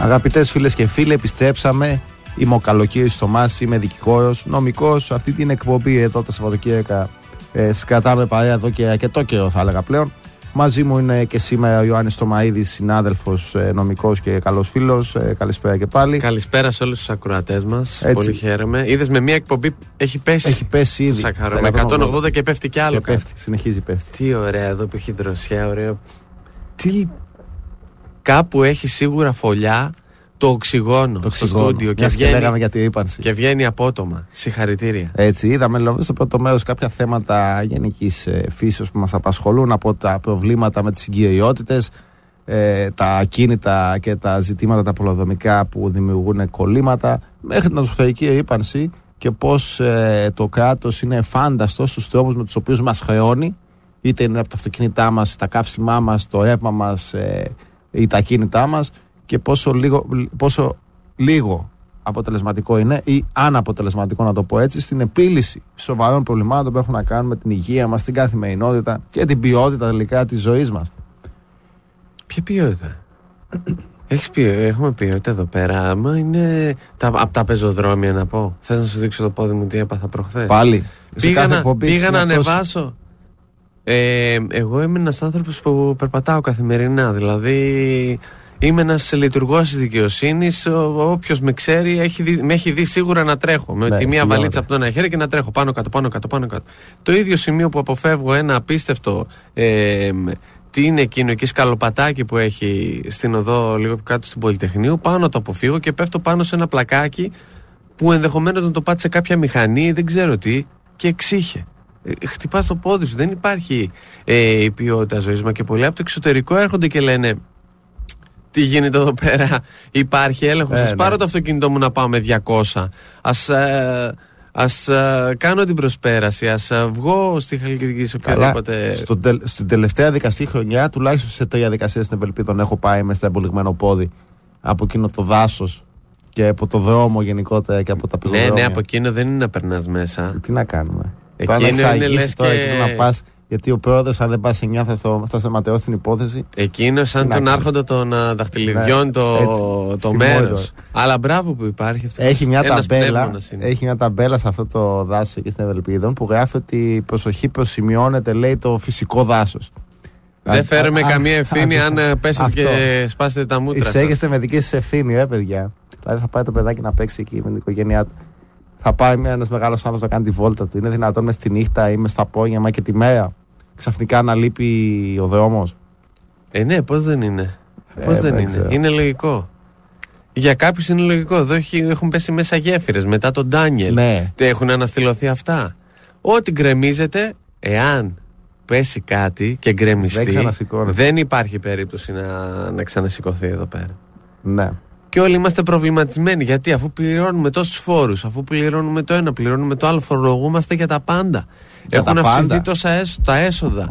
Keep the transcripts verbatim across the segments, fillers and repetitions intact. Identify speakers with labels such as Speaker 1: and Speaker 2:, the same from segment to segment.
Speaker 1: Αγαπητές φίλες και φίλοι, επιστρέψαμε. Είμαι ο Καλοκύρης Θωμάς, είμαι δικηγόρος, νομικός. Αυτή την εκπομπή εδώ τα Σαββατοκύριακα ε, σκρατάμε παρέα εδώ και αρκετό καιρό, θα έλεγα πλέον. Μαζί μου είναι και σήμερα ο Ιωάννης Τωμαΐδης, συνάδελφος, ε, νομικός και καλός φίλος. Ε, καλησπέρα και πάλι.
Speaker 2: Καλησπέρα σε όλους τους ακροατές μας. Έτσι. Πολύ χαίρομαι. Είδες, με μια εκπομπή έχει πέσει.
Speaker 1: Έχει πέσει ήδη.
Speaker 2: Με εκατόν ογδόντα και πέφτει κι άλλο.
Speaker 1: Και πέφτει, συνεχίζει πέφτει.
Speaker 2: Τι ωραία εδώ που έχει δροσιά, ωραίο. Τι. Κάπου έχει σίγουρα φωλιά το οξυγόνο, το στο στούντιο και,
Speaker 1: και λέγαμε για την ύπαρξη.
Speaker 2: Και βγαίνει απότομα. Συγχαρητήρια.
Speaker 1: Έτσι, είδαμε δηλαδή, στο πρώτο μέρος κάποια θέματα γενικής ε, φύσεως που μας απασχολούν, από τα προβλήματα με τις συγκυριότητες, ε, τα ακίνητα και τα ζητήματα τα πολεοδομικά που δημιουργούν κολλήματα, μέχρι την ατμοσφαιρική ύπαρξη και πώς ε, το κράτος είναι φάνταστο στους τρόπους με τους οποίους μας χρεώνει, είτε είναι από τα αυτοκίνητά μας, τα καύσιμά μας, το ρεύμα μας ε, ή τα ακίνητά μας, και πόσο λίγο, πόσο λίγο αποτελεσματικό είναι ή αναποτελεσματικό, να το πω έτσι, στην επίλυση σοβαρών προβλημάτων που έχουν να κάνουν με την υγεία μας, την καθημερινότητα και την ποιότητα τελικά της ζωής μας.
Speaker 2: Ποια ποιότητα? Έχεις πει, έχουμε ποιότητα εδώ πέρα. Άμα είναι τα, από τα πεζοδρόμια, να πω. Θες να σου δείξω το πόδι μου τι έπαθα προχθές?
Speaker 1: Πάλι.
Speaker 2: Πήγα, να, πήγα να ανεβάσω. Ε, εγώ είμαι ένας άνθρωπος που περπατάω καθημερινά. Δηλαδή είμαι ένας λειτουργός της δικαιοσύνης. Όποιος με ξέρει έχει δει, με έχει δει σίγουρα να τρέχω. Με ναι, τη μία βαλίτσα από το ένα χέρι και να τρέχω πάνω κάτω, πάνω κάτω, πάνω κάτω. Το ίδιο σημείο που αποφεύγω ένα απίστευτο. Ε, τι είναι εκείνο εκεί, σκαλοπατάκι που έχει στην οδό λίγο πιο κάτω στην Πολυτεχνείου. Πάνω το αποφύγω και πέφτω πάνω σε ένα πλακάκι που ενδεχομένως να το πάτησε κάποια μηχανή, δεν ξέρω τι, και εξήχε. Χτυπάς το πόδι σου, δεν υπάρχει ε, η ποιότητα ζωής μας. Και πολλοί από το εξωτερικό έρχονται και λένε, τι γίνεται εδώ πέρα, υπάρχει έλεγχος?
Speaker 1: Ε,
Speaker 2: ας
Speaker 1: ναι.
Speaker 2: πάρω το αυτοκίνητό μου να πάω με διακόσια, ας, ε, ας ε, κάνω την προσπέραση, ας ε, βγω στη Χαλκιδική σε οποιαδήποτε.
Speaker 1: Στο τε, στην τελευταία δικαστή χρονιά, τουλάχιστον σε τρία δικασίες στην Ευελπίδων, έχω πάει με στα εμπολιγμένο πόδι από εκείνο το δάσος και από το δρόμο γενικότερα και από τα πεζοδρόμια.
Speaker 2: Ναι, ναι, από εκείνο δεν είναι να περνάς μέσα.
Speaker 1: Τι να κάνουμε?
Speaker 2: Εκείνο είναι, λες,
Speaker 1: τώρα
Speaker 2: και...
Speaker 1: εκείνο να πας, γιατί ο πρόεδρος, αν δεν πας εννιά, θα, στο, θα σε ματαιώσει την υπόθεση.
Speaker 2: Εκείνο σαν τον άρχοντα των δαχτυλιδιών, ναι, το, έτσι, το μέρος. Αλλά μπράβο που υπάρχει αυτό.
Speaker 1: Έχει μια, ταμπέλα, έχει μια ταμπέλα σε αυτό το δάσος εκεί στην Ευελπίδων που γράφει ότι προσοχή, προσημειώνεται, λέει, το φυσικό δάσος.
Speaker 2: Δεν φέρουμε καμία ευθύνη αν πέσετε και σπάσετε τα μούτρα.
Speaker 1: Εισέγεστε με δική σας ευθύνη, ρε παιδιά. Δηλαδή θα πάει το παιδάκι να παίξει εκεί με την οικογένειά του. Θα πάει ένας μεγάλος άνθρωπος να κάνει τη βόλτα του. Είναι δυνατόν μες τη νύχτα ή μες στα απόγευμα και τη μέρα ξαφνικά να λείπει ο δρόμος?
Speaker 2: Ε, ναι, πώς δεν είναι.
Speaker 1: Ε,
Speaker 2: πώς δεν, δεν είναι.
Speaker 1: Ξέρω.
Speaker 2: Είναι λογικό. Για κάποιους είναι λογικό. Εδώ έχουν πέσει μέσα γέφυρες μετά τον Ντάνιελ.
Speaker 1: Ναι.
Speaker 2: Έχουν αναστηλωθεί αυτά. Ό,τι γκρεμίζεται, εάν πέσει κάτι και γκρεμιστεί, δεν, δεν υπάρχει περίπτωση να, να ξανασηκωθεί εδώ πέρα.
Speaker 1: Ναι.
Speaker 2: Και όλοι είμαστε προβληματισμένοι. Γιατί αφού πληρώνουμε τόσους φόρους, αφού πληρώνουμε το ένα, πληρώνουμε το άλλο, φορολογούμαστε για τα πάντα.
Speaker 1: Για
Speaker 2: Έχουν
Speaker 1: τα
Speaker 2: αυξηθεί
Speaker 1: πάντα.
Speaker 2: τόσα έσοδα, τα έσοδα.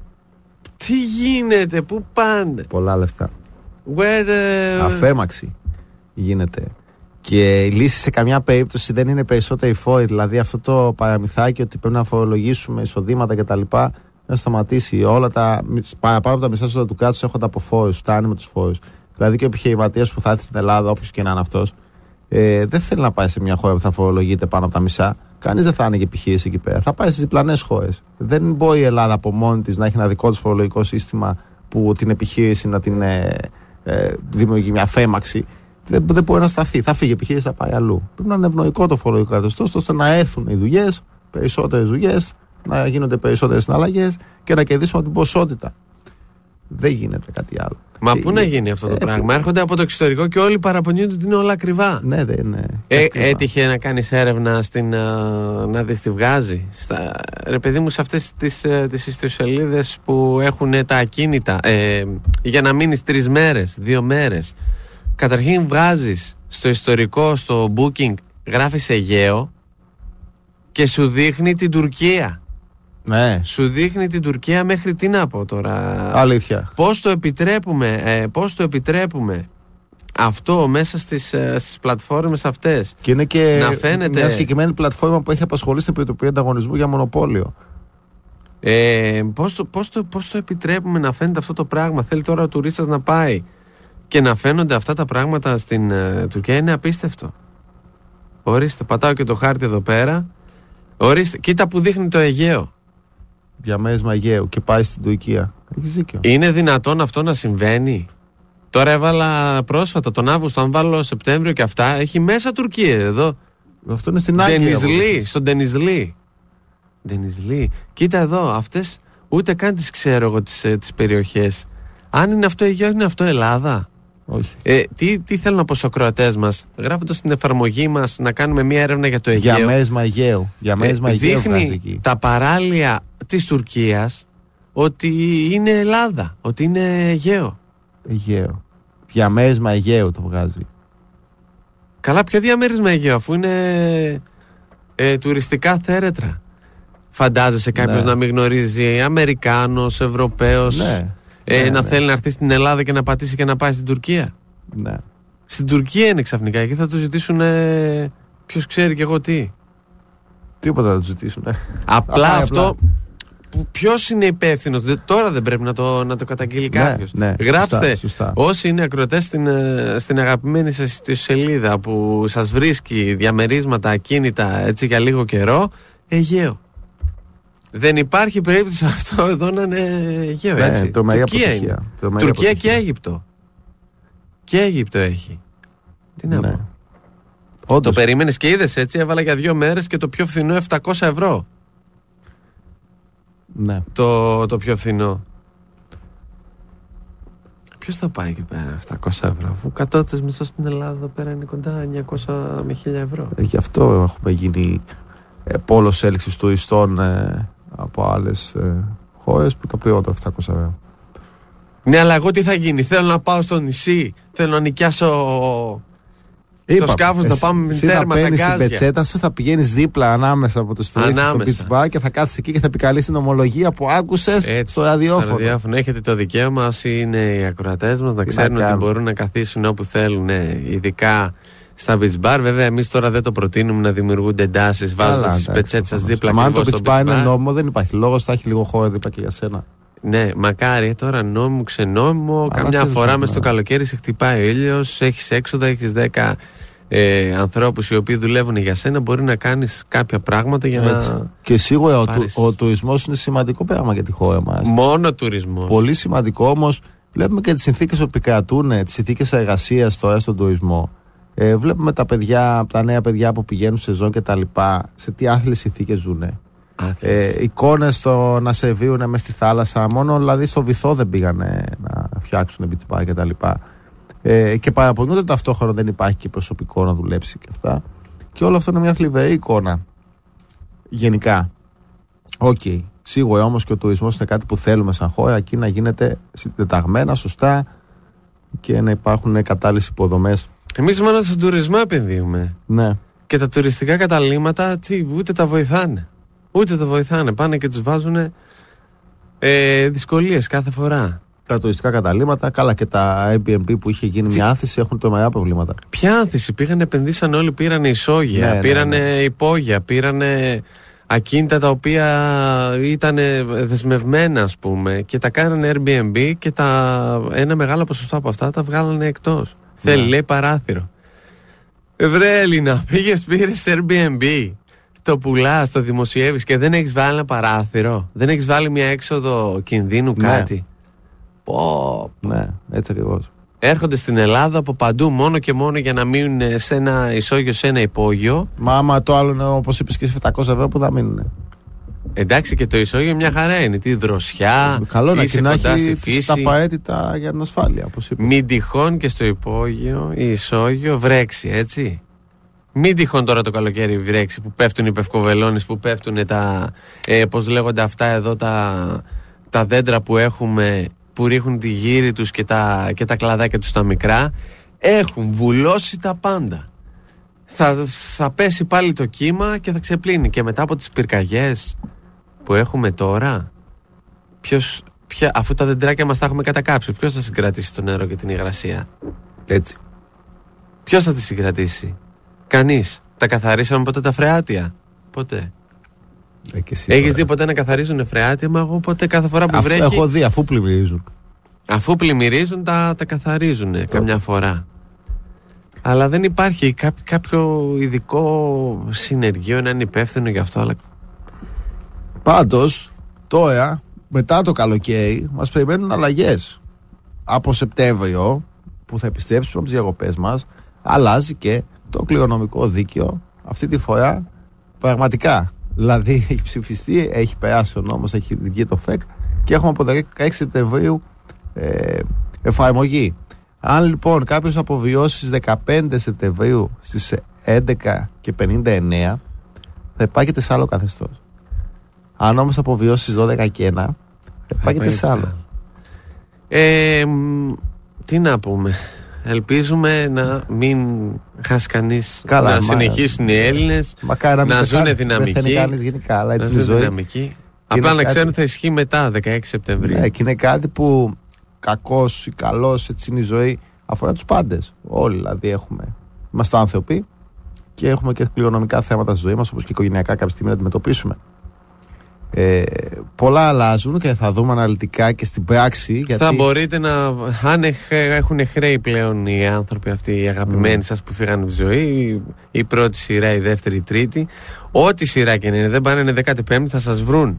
Speaker 2: Τι γίνεται, πού πάνε?
Speaker 1: Πολλά λεφτά.
Speaker 2: Where, uh...
Speaker 1: Αφέμαξη γίνεται. Και η λύση σε καμιά περίπτωση δεν είναι περισσότεροι φόροι. Δηλαδή αυτό το παραμυθάκι ότι πρέπει να φορολογήσουμε εισοδήματα κτλ. Να σταματήσει. Όλα τα παραπάνω από τα μισά έσοδα του κράτους έρχονται από φόρους. Φτάνει με τους φόρους. Δηλαδή και ο επιχειρηματίας που θα έρθει στην Ελλάδα, όποιος και να είναι αυτός, ε, δεν θέλει να πάει σε μια χώρα που θα φορολογείται πάνω από τα μισά. Κανείς δεν θα άνοιγε επιχείρηση εκεί πέρα. Θα πάει στις διπλανές χώρες. Δεν μπορεί η Ελλάδα από μόνη της να έχει ένα δικό της φορολογικό σύστημα που την επιχείρηση να την ε, ε, δημιουργεί μια φέμαξη. Δεν, δεν μπορεί να σταθεί. Θα φύγει η επιχείρηση, θα πάει αλλού. Πρέπει να είναι ευνοϊκό το φορολογικό καθεστώς, ώστε να έρθουν οι δουλειές, περισσότερες δουλειές, να γίνονται περισσότερες συναλλαγές και να κερδίσουμε την ποσότητα. Δεν γίνεται κάτι άλλο.
Speaker 2: Μα
Speaker 1: και,
Speaker 2: πού να γίνει αυτό το ε, πράγμα? Ε, Έρχονται από το εξωτερικό και όλοι παραπονιούνται ότι είναι όλα ακριβά.
Speaker 1: Ναι, δεν είναι.
Speaker 2: Ε, έτυχε να κάνεις έρευνα στην, uh, να δεις τι βγάζει. Στα, ρε παιδί μου, σε αυτές τις, uh, τις ιστοσελίδες που έχουν τα ακίνητα, ε, για να μείνεις τρεις μέρες, δύο μέρες. Καταρχήν βγάζεις στο ιστορικό, στο booking, γράφεις Αιγαίο και σου δείχνει την Τουρκία.
Speaker 1: Ναι.
Speaker 2: Σου δείχνει την Τουρκία μέχρι τι να πω τώρα.
Speaker 1: Αλήθεια.
Speaker 2: Πώς το επιτρέπουμε, ε, πώς το επιτρέπουμε αυτό μέσα στις, ε, στις πλατφόρμες αυτές.
Speaker 1: Και είναι και
Speaker 2: να φαίνεται...
Speaker 1: μια συγκεκριμένη πλατφόρμα που έχει απασχολήσει την Επιτροπή Ανταγωνισμού για μονοπόλιο.
Speaker 2: Ε, πώς, το, πώς, το, πώς το επιτρέπουμε να φαίνεται αυτό το πράγμα? Θέλει τώρα ο τουρίστας να πάει και να φαίνονται αυτά τα πράγματα στην uh, Τουρκία είναι απίστευτο. Ορίστε, πατάω και το χάρτη εδώ πέρα. Ορίστε, κοίτα που δείχνει το Αιγαίο.
Speaker 1: Διαμέρισμα Αιγαίου και πάει στην Τουρκία. Έχεις δίκιο.
Speaker 2: Είναι δυνατόν αυτό να συμβαίνει? Τώρα έβαλα πρόσφατα τον Αύγουστο, αν βάλω Σεπτέμβριο και αυτά, έχει μέσα Τουρκία εδώ.
Speaker 1: Αυτό είναι στην Άγγλια.
Speaker 2: Ντενιζλή, στον Ντενιζλή. Ντενιζλή. Κοίτα εδώ, αυτές ούτε καν τις ξέρω εγώ τις, τις περιοχές. Αν είναι αυτό Αιγαίο, είναι αυτό Ελλάδα?
Speaker 1: Όχι.
Speaker 2: Ε, τι, τι θέλουν από τους ακροατές μας, γράφοντας στην εφαρμογή μας να κάνουμε μια έρευνα για το Αιγαίο.
Speaker 1: Διαμέρισμα Αιγαίου. Διαμέρισμα
Speaker 2: ε,
Speaker 1: Αιγαίου
Speaker 2: δείχνει τα παράλια της Τουρκίας ότι είναι Ελλάδα, ότι είναι Αιγαίο.
Speaker 1: Αιγαίο. Διαμέρισμα Αιγαίου το βγάζει.
Speaker 2: Καλά, ποιο διαμέρισμα Αιγαίου, αφού είναι ε, τουριστικά θέρετρα. Φαντάζεσαι κάποιος
Speaker 1: ναι.
Speaker 2: να μην γνωρίζει Αμερικάνος, Ευρωπαίος,
Speaker 1: ναι.
Speaker 2: Ε,
Speaker 1: ναι,
Speaker 2: να
Speaker 1: ναι.
Speaker 2: θέλει να έρθει στην Ελλάδα και να πατήσει και να πάει στην Τουρκία?
Speaker 1: Ναι.
Speaker 2: Στην Τουρκία είναι ξαφνικά, εκεί θα του ζητήσουν ε, ποιος ξέρει και εγώ τι.
Speaker 1: Τίποτα θα του ζητήσουν. Ε.
Speaker 2: Απλά
Speaker 1: Απλά,
Speaker 2: αυτό
Speaker 1: απλά.
Speaker 2: ποιος είναι υπεύθυνος? Τώρα δεν πρέπει να το, να το καταγγείλει κάποιος.
Speaker 1: Ναι, ναι,
Speaker 2: Γράψτε
Speaker 1: σωστά, σωστά.
Speaker 2: όσοι είναι ακροατές στην, στην αγαπημένη σας σελίδα που σας βρίσκει διαμερίσματα ακίνητα έτσι για λίγο καιρό, Αιγαίο. Δεν υπάρχει περίπτωση αυτό εδώ να είναι Αιγαίο,
Speaker 1: Ναι,
Speaker 2: έτσι.
Speaker 1: το μέγα
Speaker 2: Τουρκία
Speaker 1: αποτυχία.
Speaker 2: είναι.
Speaker 1: Το μέγα
Speaker 2: Τουρκία
Speaker 1: αποτυχία.
Speaker 2: και Αίγυπτο. Και Αίγυπτο έχει. Τι να
Speaker 1: Ναι.
Speaker 2: πω.
Speaker 1: Όντως.
Speaker 2: Το περίμενες και είδες, έτσι, έβαλα για δύο μέρες και το πιο φθηνό επτακόσια ευρώ.
Speaker 1: Ναι.
Speaker 2: Το, το πιο φθηνό. Ποιος θα πάει εκεί πέρα επτακόσια ευρώ, αφού κατώτατος μισθός στην Ελλάδα εδώ πέρα είναι κοντά εννιακόσια με χίλια ευρώ.
Speaker 1: Ε, γι' αυτό έχουμε γίνει ε, πόλος έλξης τουριστών ε, από άλλες ε, χώρες που τα πληρώνουν επτακόσια ευρώ.
Speaker 2: Ναι, αλλά εγώ τι θα γίνει? Θέλω να πάω στο νησί, θέλω να νοικιάσω
Speaker 1: Είπα,
Speaker 2: το σκάφος, να πάμε με
Speaker 1: εσύ
Speaker 2: τέρμα
Speaker 1: θα
Speaker 2: τα
Speaker 1: παίρνεις την
Speaker 2: γκάζια.
Speaker 1: πετσέτα σου, θα πηγαίνεις δίπλα ανάμεσα από τους τουρίστες στο
Speaker 2: Ανάμεσα.
Speaker 1: beach bar και θα κάτσεις εκεί και θα επικαλείς την ομολογία που άκουσες
Speaker 2: Έτσι,
Speaker 1: στο ραδιόφωνο.
Speaker 2: Στο ραδιόφωνο. Έχετε το δικαίωμα, όσοι είναι οι ακροατές μας, να
Speaker 1: Τι
Speaker 2: ξέρουν
Speaker 1: να
Speaker 2: ότι
Speaker 1: κάνουν.
Speaker 2: μπορούν να καθίσουν όπου θέλουν, ναι, ειδικά στα beach bar. Βέβαια, εμείς τώρα δεν το προτείνουμε να δημιουργούνται εντάσεις βάζοντας τις πετσέτες σας δίπλα
Speaker 1: Αν το
Speaker 2: ακριβώς
Speaker 1: beach
Speaker 2: στο
Speaker 1: bar
Speaker 2: beach
Speaker 1: είναι
Speaker 2: bar.
Speaker 1: νόμιμο, δεν υπάρχει λόγος, θα έχει λίγο χώρο δίπλα και για σένα.
Speaker 2: Ναι, μακάρι τώρα νόμιμο, ξενόμιμο.
Speaker 1: Αλλά
Speaker 2: Καμιά
Speaker 1: τι
Speaker 2: φορά
Speaker 1: θα
Speaker 2: μες στο
Speaker 1: κάνω.
Speaker 2: καλοκαίρι σε χτυπάει ο ήλιος, έχεις έξοδα, έχεις δέκα ε, ανθρώπους οι οποίοι δουλεύουν για σένα. Μπορεί να κάνεις κάποια πράγματα για
Speaker 1: Έτσι.
Speaker 2: να.
Speaker 1: Και σίγουρα ο,
Speaker 2: πάρεις.
Speaker 1: του, ο τουρισμός είναι σημαντικό πράγμα για τη χώρα μας.
Speaker 2: Μόνο τουρισμός.
Speaker 1: Πολύ σημαντικό, όμως βλέπουμε και τις συνθήκες που επικρατούν, τις συνθήκες εργασίας τώρα στον τουρισμό. Ε, βλέπουμε τα παιδιά, τα νέα παιδιά που πηγαίνουν σε ζώνη και τα λοιπά, σε τι άθλιες συνθήκες ζουν. Ε, εικόνες στο να σερβίρουν μες στη θάλασσα, μόνο δηλαδή στο βυθό δεν πήγανε να φτιάξουν beach bar και τα λοιπά. Ε, και παραπονιούνται ταυτόχρονα δεν υπάρχει και προσωπικό να δουλέψει και αυτά. Και όλο αυτό είναι μια θλιβερή εικόνα. Γενικά. Οκ. Okay. Σίγουρα όμως και ο τουρισμός είναι κάτι που θέλουμε σαν χώρα, εκεί να γίνεται συντεταγμένα, σωστά και να υπάρχουν κατάλληλες υποδομές.
Speaker 2: Εμείς μόνο στον τουρισμό επενδύουμε.
Speaker 1: Ναι.
Speaker 2: Και τα τουριστικά καταλήμματα τι, ούτε τα βοηθάνε. Ούτε τα βοηθάνε. Πάνε και τους βάζουν ε, δυσκολίες κάθε φορά.
Speaker 1: Τα τουριστικά καταλήμματα, καλά και τα Airbnb που είχε γίνει μια άνθηση έχουν τρομερά προβλήματα.
Speaker 2: Ποια άνθηση? Πήγανε, επενδύσαν όλοι, πήρανε ισόγεια,
Speaker 1: Ναι,
Speaker 2: πήρανε
Speaker 1: ναι, ναι.
Speaker 2: υπόγεια, πήρανε ακίνητα τα οποία ήταν δεσμευμένα, ας πούμε, και τα κάνανε Airbnb και τα, ένα μεγάλο ποσοστό από αυτά τα βγάλανε εκτός.
Speaker 1: Ναι.
Speaker 2: Θέλει, λέει, παράθυρο. Βρε Έλληνα, πήγες, πήρες Airbnb, το πουλάς, το δημοσιεύεις και δεν έχεις βάλει ένα παράθυρο, δεν έχεις βάλει μια έξοδο κινδύνου,
Speaker 1: Ναι.
Speaker 2: κάτι. Πω,
Speaker 1: Ναι, έτσι ακριβώς.
Speaker 2: έρχονται στην Ελλάδα από παντού μόνο και μόνο για να μείνουν σε ένα ισόγειο, σε ένα υπόγειο.
Speaker 1: Μα άμα το άλλο είναι όπως είπες και επτακόσια ευρώ που θα μείνουν.
Speaker 2: Εντάξει, και το ισόγειο μια χαρά είναι. Τι δροσιά,
Speaker 1: Καλό να
Speaker 2: είσαι
Speaker 1: και να
Speaker 2: κοντά στη
Speaker 1: έχει
Speaker 2: φύση.
Speaker 1: τα απαραίτητα για την ασφάλεια, όπως είπες.
Speaker 2: Μην τυχόν και στο υπόγειο ή ισόγειο βρέξει, έτσι. Μην τυχόν τώρα το καλοκαίρι βρέξει που πέφτουν οι πευκοβελώνες, που πέφτουν τα. Ε, πώς λέγονται αυτά εδώ τα, τα δέντρα που έχουμε, που ρίχνουν τη γύρι τους και τα, και τα κλαδάκια τους τα μικρά. Έχουν βουλώσει τα πάντα. Θα, θα πέσει πάλι το κύμα και θα ξεπλύνει. Και μετά από τις πυρκαγιές που έχουμε τώρα, ποιος, ποια, αφού τα δεντράκια μας τα έχουμε κατακάψει, ποιος θα συγκρατήσει το νερό και την υγρασία?
Speaker 1: Έτσι.
Speaker 2: Ποιος θα τη συγκρατήσει? Κανείς. Τα καθαρίσαμε ποτέ τα φρεάτια? Ποτέ.
Speaker 1: Ε, και εσύ
Speaker 2: Έχεις
Speaker 1: τώρα.
Speaker 2: δει ποτέ να καθαρίζουν φρεάτια? Μα εγώ ποτέ, κάθε φορά που
Speaker 1: Αφού,
Speaker 2: βρέχει.
Speaker 1: έχω δει αφού πλημμυρίζουν.
Speaker 2: Αφού πλημμυρίζουν, τα, τα καθαρίζουν το... καμιά φορά. Αλλά δεν υπάρχει κάποιο, κάποιο ειδικό συνεργείο να είναι υπεύθυνο γι' αυτό. Αλλά...
Speaker 1: Πάντως, τώρα, μετά το καλοκαίρι, μας περιμένουν αλλαγές. Από Σεπτέμβριο, που θα επιστρέψουμε από τις διακοπές μας, αλλάζει και το κληρονομικό δίκαιο. Αυτή τη φορά, πραγματικά. Δηλαδή, έχει ψηφιστεί, έχει περάσει ο νόμος, έχει βγει το ΦΕΚ και έχουμε από δεκαέξι Σεπτεμβρίου ε, εφαρμογή. Αν λοιπόν κάποιος αποβιώσει στις δεκαπέντε Σεπτεμβρίου στις έντεκα και πενήντα εννέα, θα υπάγεται σε άλλο καθεστώς. Αν όμως αποβιώσει στις δώδεκα και ένα, θα υπάγεται σε άλλο.
Speaker 2: Ε, τι να πούμε. Ελπίζουμε να μην χάσει κανείς.
Speaker 1: Καλά,
Speaker 2: να
Speaker 1: μα...
Speaker 2: συνεχίσουν οι Έλληνες να, να ζουν δυναμικοί.
Speaker 1: Δεν θέλει κανείς γενικά, αλλά έτσι
Speaker 2: να
Speaker 1: είναι η ζωή.
Speaker 2: Δυναμική. Απλά να
Speaker 1: κάτι...
Speaker 2: ξέρουν θα ισχύει μετά δεκαέξι Σεπτεμβρίου.
Speaker 1: Ναι, και είναι κάτι που κακός ή καλός, έτσι είναι η ζωή, αφορά τους πάντες. Όλοι δηλαδή έχουμε. Είμαστε άνθρωποι και έχουμε και κληρονομικά θέματα στη ζωή μας, όπως και οικογενειακά κάποια στιγμή να αντιμετωπίσουμε. Ε, πολλά αλλάζουν και θα δούμε αναλυτικά και στην πράξη. Γιατί...
Speaker 2: Θα μπορείτε να. Αν έχουν χρέη πλέον οι άνθρωποι αυτοί, οι αγαπημένοι mm. σας που φύγανε από τη ζωή, η πρώτη σειρά, η δεύτερη, η τρίτη, ό,τι σειρά και είναι, δεν πάνε είναι δέκατη πέμπτη, θα σας βρουν.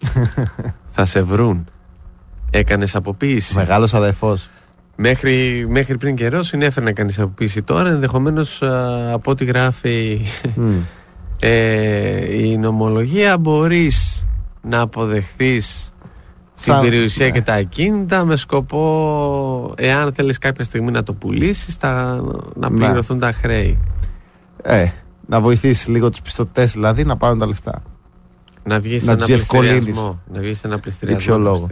Speaker 2: Θα σε βρουν. Έκανες αποποίηση.
Speaker 1: Μεγάλος αδερφός.
Speaker 2: Μέχρι, μέχρι πριν καιρό συνέφερε να κάνεις αποποίηση. Τώρα ενδεχομένως από ό,τι γράφει mm. ε, η νομολογία μπορείς να αποδεχθείς
Speaker 1: Σαν...
Speaker 2: την περιουσία
Speaker 1: ναι.
Speaker 2: και τα ακίνητα με σκοπό, εάν θέλεις κάποια στιγμή να το πουλήσεις, τα, να πληρωθούν ναι. τα χρέη.
Speaker 1: Ε, να βοηθήσει λίγο τους πιστωτές δηλαδή να πάρουν τα λεφτά.
Speaker 2: Να βγεις σε ένα πληστηριασμό. Να βγεις σε ένα πληστηριασμό.
Speaker 1: Για ποιο λόγο.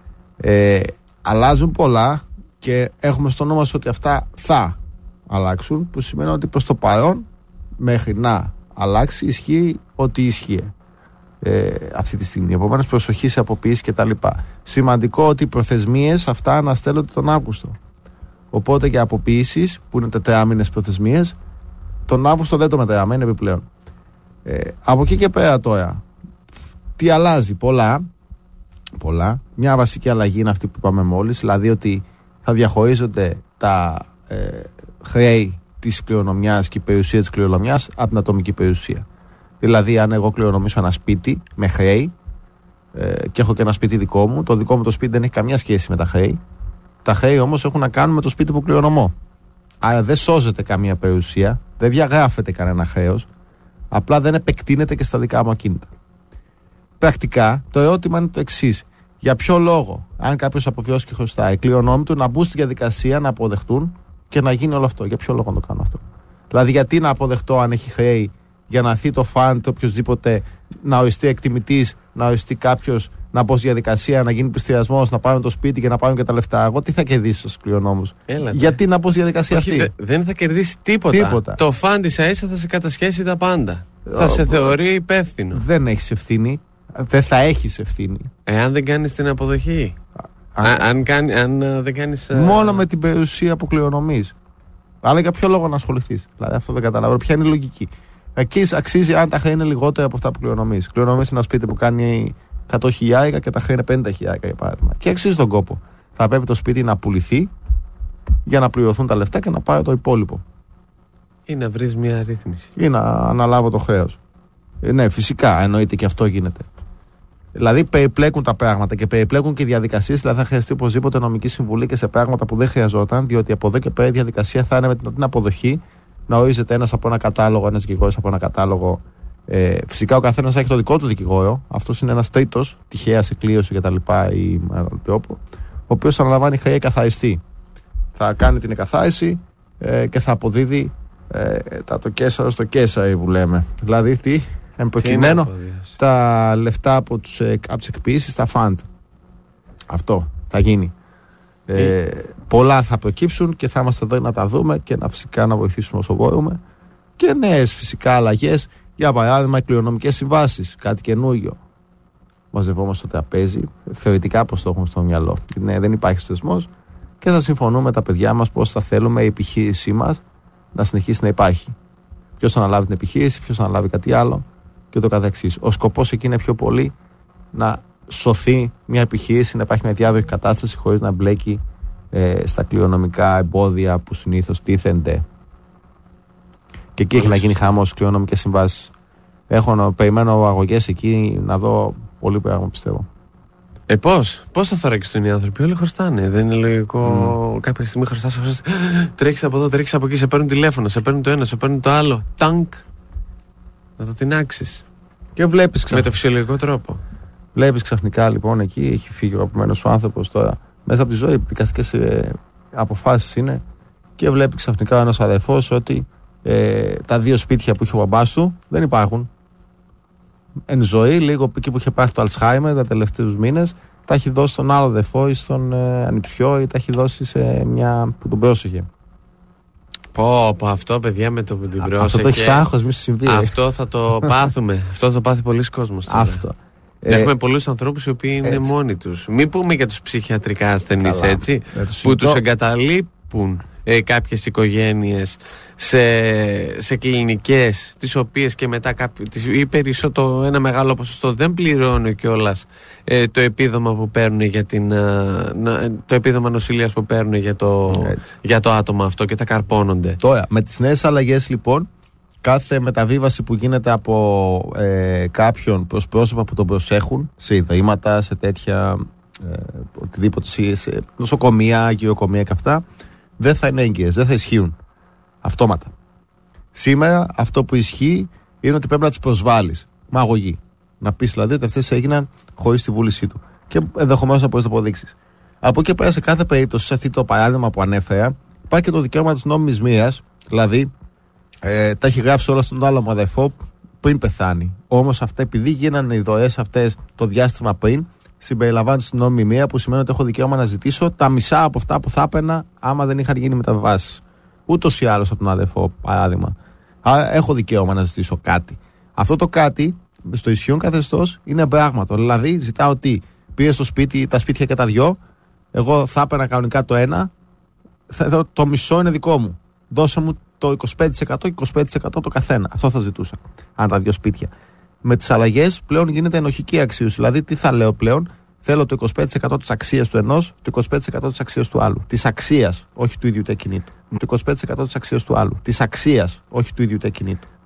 Speaker 1: Ε, αλλάζουν πολλά και έχουμε στο νόμο ότι αυτά θα αλλάξουν, που σημαίνει ότι προς το παρόν μέχρι να αλλάξει ισχύει ότι ισχύει ε, αυτή τη στιγμή. Επομένως προσοχή σε αποποίηση και τα λοιπά. Σημαντικό ότι οι προθεσμίες αυτά αναστέλλονται τον Αύγουστο. Οπότε για αποποίησεις που είναι τετράμινες προθεσμίες, τον Αύγουστο δεν το μετράμε, είναι επιπλέον. Ε, από εκεί και πέρα τώρα, τι αλλάζει? Πολλά. Πολλά. Μια βασική αλλαγή είναι αυτή που είπαμε μόλις, δηλαδή ότι θα διαχωρίζονται τα ε, χρέη της κληρονομιάς και η περιουσία της κληρονομιάς από την ατομική περιουσία. Δηλαδή, αν εγώ κληρονομήσω ένα σπίτι με χρέη ε, και έχω και ένα σπίτι δικό μου, το δικό μου το σπίτι δεν έχει καμία σχέση με τα χρέη. Τα χρέη όμως έχουν να κάνουν με το σπίτι που κληρονομώ. Άρα δεν σώζεται καμία περιουσία, δεν διαγράφεται κανένα χρέος, απλά δεν επεκτείνεται και στα δικά μου ακίνητα. Πρακτικά, το ερώτημα είναι το εξής. Για ποιο λόγο, αν κάποιος αποβιώσει και χρωστάει, οι κληρονόμοι του να μπουν στη διαδικασία να αποδεχτούν και να γίνει όλο αυτό? Για ποιο λόγο να το κάνω αυτό? Δηλαδή, γιατί να αποδεχτώ αν έχει χρέη, για να έρθει το φαντ, οποιοδήποτε να οριστεί εκτιμητής, να οριστεί κάποιος, να μπω στη διαδικασία, να γίνει πληστηριασμός, να πάρουν το σπίτι και να πάρουν και τα λεφτά? Εγώ τι θα κερδίσω στους κληρονόμους? Γιατί να μπω στη διαδικασία
Speaker 2: Όχι,
Speaker 1: αυτή?
Speaker 2: Δε, δεν θα κερδίσει τίποτα.
Speaker 1: τίποτα.
Speaker 2: Το φαντ ίσα ίσα θα σε κατασχέσει τα πάντα. Ο, θα σε θεωρεί υπεύθυνο.
Speaker 1: Δεν έχεις ευθύνη. Δεν θα έχεις ευθύνη.
Speaker 2: Εάν δεν κάνεις την αποδοχή. Α, αν, αν, κάνει, αν uh, δεν κάνεις. Uh...
Speaker 1: Μόνο με την περιουσία που κληρονομείς. Αλλά για ποιο λόγο να ασχοληθείς? Δηλαδή αυτό δεν καταλαβαίνω. Ποια είναι η λογική? Εκεί αξίζει αν τα χρέη είναι λιγότερα από αυτά που κληρονομείς. Κληρονομείς ένα σπίτι που κάνει εκατό χιλιάδες και τα χρέη είναι πενήντα χιλιάδες για παράδειγμα. Και αξίζει τον κόπο. Θα πρέπει το σπίτι να πουληθεί για να πληρωθούν τα λεφτά και να πάρει το υπόλοιπο.
Speaker 2: Ή να βρεις μια ρύθμιση.
Speaker 1: Ή να αναλάβω το χρέος. Ε, ναι, φυσικά εννοείται και αυτό γίνεται. Δηλαδή περιπλέκουν τα πράγματα και περιπλέκουν και οι διαδικασίες. Δηλαδή θα χρειαστεί οπωσδήποτε νομική συμβουλή και σε πράγματα που δεν χρειαζόταν, διότι από εδώ και πέρα η διαδικασία θα είναι με την αποδοχή να ορίζεται ένας από ένα κατάλογο, ένας δικηγόρος από ένα κατάλογο. Ε, φυσικά ο καθένας έχει το δικό του δικηγόρο. Αυτός είναι ένας τρίτος, τυχαία σε κλήρωση κτλ. Ή τρόπο, ο οποίος θα αναλαμβάνει χρέη εκαθαριστή. Θα κάνει την εκαθάριση ε, και θα αποδίδει ε, τα το κέσαρο στο κέσαρι που λέμε. Δηλαδή τι? Εν προκειμένου τα λεφτά από, τους, από τις εκποίησεις, τα φαντ. Αυτό θα γίνει. Ε, ε. Πολλά θα προκύψουν και θα είμαστε εδώ να τα δούμε και να φυσικά να βοηθήσουμε όσο μπορούμε. Και νέες φυσικά αλλαγές. Για παράδειγμα, οι κληρονομικές συμβάσεις. Κάτι καινούριο. Μαζευόμαστε στο τραπέζι. Θεωρητικά πώς το έχουμε στο μυαλό. Ναι, δεν υπάρχει θεσμός. Και θα συμφωνούμε με τα παιδιά μας πώς θα θέλουμε η επιχείρησή μας να συνεχίσει να υπάρχει. Ποιος θα αναλάβει την επιχείρηση, ποιος θα αναλάβει κάτι άλλο. Και το καθεξής. Ο σκοπός εκεί είναι πιο πολύ να σωθεί μια επιχείρηση, να υπάρχει μια διάδοχη κατάσταση χωρίς να μπλέκει ε, στα κληρονομικά εμπόδια που συνήθως τίθενται. Και εκεί έχει να γίνει χαμός κληρονομικές συμβάσεις. Έχω, περιμένω αγωγές εκεί να δω πολύ πράγμα, πιστεύω.
Speaker 2: Ε, πώς, πώς θα θωρακιστούν οι άνθρωποι, όλοι χρωστάνε. Δεν είναι λογικό mm. κάποια στιγμή χρωστάς, χρωστάς, τρέχεις από εδώ, τρέχεις από εκεί, σε παίρνουν τηλέφωνο, σε παίρνουν το ένα, σε παίρνουν το άλλο. Τάγκ. Να το τεινάξεις.
Speaker 1: Και βλέπεις ξαφνικά.
Speaker 2: Με το φυσιολογικό τρόπο.
Speaker 1: Βλέπεις ξαφνικά λοιπόν εκεί, έχει φύγει ο αγαπημένος ο άνθρωπος τώρα. Μέσα από τη ζωή, δικαστικές ε, αποφάσεις είναι. Και βλέπει ξαφνικά ένας αδερφός ότι ε, τα δύο σπίτια που είχε ο μπαμπάς του δεν υπάρχουν. Εν ζωή, λίγο εκεί που είχε πάθει το Αλτσχάιμερ τα τελευταίους μήνες, τα έχει δώσει στον άλλο αδερφό ή στον ε, ανιψιό ή τα έχει δώσει σε μια που τον πρόσεχε.
Speaker 2: Πω, πω, αυτό παιδιά με το που την πρόσεχε.
Speaker 1: Αυτό το έχει άγχος, μη σου συμβεί.
Speaker 2: Αυτό θα το πάθουμε. Αυτό θα το πάθει πολλοί κόσμος τώρα.
Speaker 1: Αυτό.
Speaker 2: Έχουμε ε, πολλούς ανθρώπους οι οποίοι είναι έτσι. Μόνοι τους. Μην πούμε για τους ψυχιατρικά ασθενείς, έτσι, ε, που τους εγκαταλείπουν ε, κάποιες οικογένειες σε, σε κλινικές, τις οποίες και μετά κάποιοι, ή περισσότερο ένα μεγάλο ποσοστό δεν πληρώνει κιόλας ε, το επίδομα που παίρνουν για την, ε, το επίδομα νοσηλείας που παίρνουν για το, για το άτομο αυτό και τα καρπώνονται.
Speaker 1: Τώρα, με τις νέες αλλαγές λοιπόν, κάθε μεταβίβαση που γίνεται από ε, κάποιον προς πρόσωπα που τον προσέχουν, σε ιδρύματα, σε τέτοια ε, οτιδήποτε, σε νοσοκομεία, γυροκομεία και αυτά, δεν θα είναι έγκυες, δεν θα ισχύουν αυτόματα. Σήμερα αυτό που ισχύει είναι ότι πρέπει να τις προσβάλλεις με αγωγή. Να πεις δηλαδή ότι αυτές έγιναν χωρίς τη βούλησή του. Και ενδεχομένως να μπορείς να αποδείξεις. Από εκεί πέρα, σε κάθε περίπτωση, σε αυτό το παράδειγμα που ανέφερα, υπάρχει και το δικαίωμα της νόμιμης μοίρας, δηλαδή ε, τα έχει γράψει όλα στον άλλο μου αδερφό πριν πεθάνει. Όμως αυτά, επειδή γίνανε οι δωρεές αυτές το διάστημα πριν, συμπεριλαμβάνονται στην νόμιμη μοίρα, που σημαίνει ότι έχω δικαίωμα να ζητήσω τα μισά από αυτά που θα έπαιρνα άμα δεν είχαν γίνει μεταβάσεις. Ούτως ή άλλως από τον αδερφό, παράδειγμα. Άρα έχω δικαίωμα να ζητήσω κάτι. Αυτό το κάτι, στο ισχύον καθεστώς, είναι πράγματο. Δηλαδή, ζητάω τι, πήρε στο σπίτι, τα σπίτια και τα δυο, εγώ θα έπαιρνα κανονικά το ένα, θα, το μισό είναι δικό μου. Δώσε μου το είκοσι πέντε τοις εκατό και είκοσι πέντε τοις εκατό το καθένα. Αυτό θα ζητούσα. Αν τα δύο σπίτια. Με τις αλλαγές πλέον γίνεται ενοχική αξίωση. Δηλαδή, τι θα λέω πλέον, θέλω το είκοσι πέντε τοις εκατό της αξίας του ενός, το είκοσι πέντε τοις εκατό της αξίας του άλλου. Της αξίας, όχι του ίδιου του ακινήτου. Το είκοσι πέντε τοις εκατό της αξίας του άλλου. Της αξίας, όχι του ίδιου του ακινήτου.